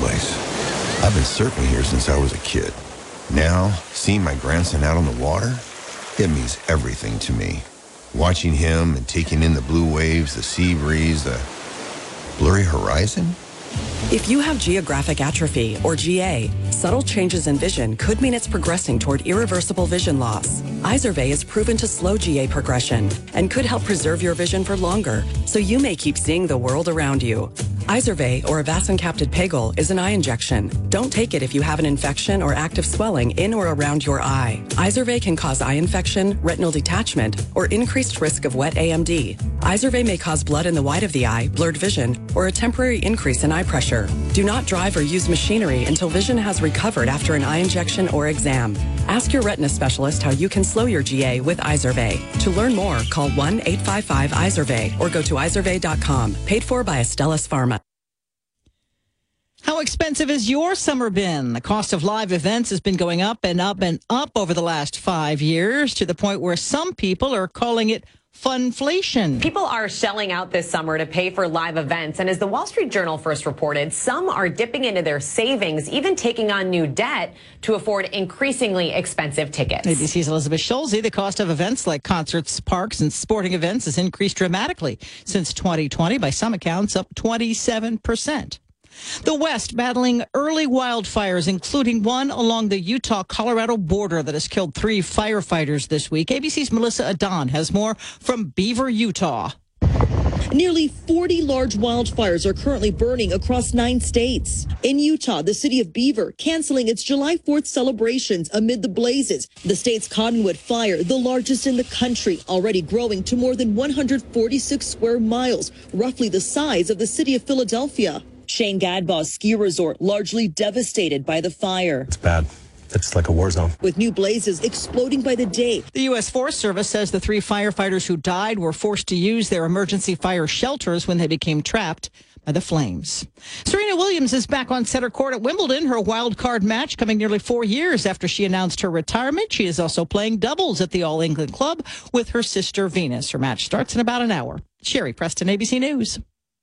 place. I've been surfing here since I was a kid. Now, seeing my grandson out on the water, it means everything to me. Watching him and taking in the blue waves, the sea breeze, the blurry horizon. If you have geographic atrophy, or GA, subtle changes in vision could mean it's progressing toward irreversible vision loss. Izervay is proven to slow GA progression and could help preserve your vision for longer, so you may keep seeing the world around you. Izervay, or avacincaptad pegol, is an eye injection. Don't take it if you have an infection or active swelling in or around your eye. Izervay can cause eye infection, retinal detachment, or increased risk of wet AMD. Izervay may cause blood in the white of the eye, blurred vision, or a temporary increase in eye pressure. Do not drive or use machinery until vision has recovered after an eye injection or exam. Ask your retina specialist how you can slow your GA with Izervay. To learn more, call 1-855-IZERVAY or go to izervay.com. Paid for by Astellas Pharma. How expensive has your summer been? The cost of live events has been going up and up and up over the last 5 years, to the point where some people are calling it funflation. People are shelling out this summer to pay for live events, and as the Wall Street Journal first reported, some are dipping into their savings, even taking on new debt to afford increasingly expensive tickets. ABC's Elizabeth Schulze. The cost of events like concerts, parks, and sporting events has increased dramatically since 2020, by some accounts up 27%. The West battling early wildfires, including one along the Utah-Colorado border that has killed 3 firefighters this week. ABC's Melissa Adon has more from Beaver, Utah. Nearly 40 large wildfires are currently burning across 9 states. In Utah, the city of Beaver canceling its July 4th celebrations amid the blazes. The state's Cottonwood fire, the largest in the country, already growing to more than 146 square miles, roughly the size of the city of Philadelphia. Shane Gadbaugh's ski resort largely devastated by the fire. It's bad. It's like a war zone. With new blazes exploding by the day. The U.S. Forest Service says the 3 firefighters who died were forced to use their emergency fire shelters when they became trapped by the flames. Serena Williams is back on center court at Wimbledon, her wild card match coming nearly 4 years after she announced her retirement. She is also playing doubles at the All England Club with her sister Venus. Her match starts in about an hour. Sherry Preston, ABC News.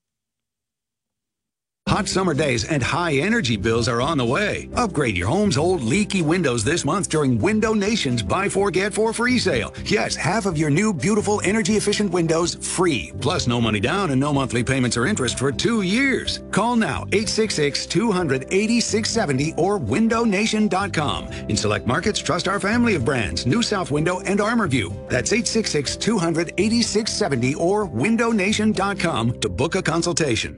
Hot summer days and high energy bills are on the way. Upgrade your home's old leaky windows this month during Window Nation's Buy 4 Get 4 free sale. Yes, half of your new beautiful energy efficient windows free. Plus no money down and no monthly payments or interest for 2 years. Call now 866-200-8670 or windownation.com. In select markets, trust our family of brands, New South Window and ArmorView. That's 866-200-8670 or windownation.com to book a consultation.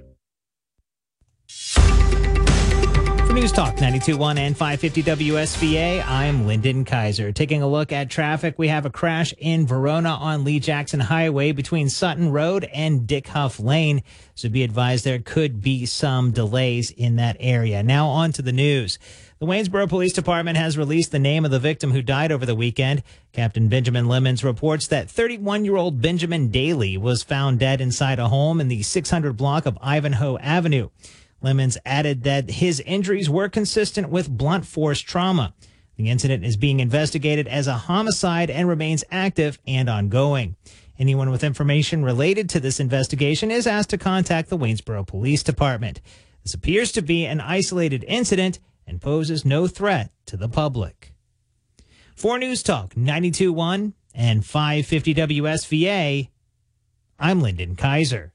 For News Talk 92.1 and 550 WSVA, I'm Lyndon Kaiser. Taking a look at traffic, we have a crash in Verona on Lee Jackson Highway between Sutton Road and Dick Huff Lane. So be advised there could be some delays in that area. Now on to the news. The Waynesboro Police Department has released the name of the victim who died over the weekend. Captain Benjamin Lemons reports that 31-year-old Benjamin Daly was found dead inside a home in the 600 block of Ivanhoe Avenue. Lemons added that his injuries were consistent with blunt force trauma. The incident is being investigated as a homicide and remains active and ongoing. Anyone with information related to this investigation is asked to contact the Waynesboro Police Department. This appears to be an isolated incident and poses no threat to the public. For News Talk 92.1 and 550 WSVA, I'm Lyndon Kaiser.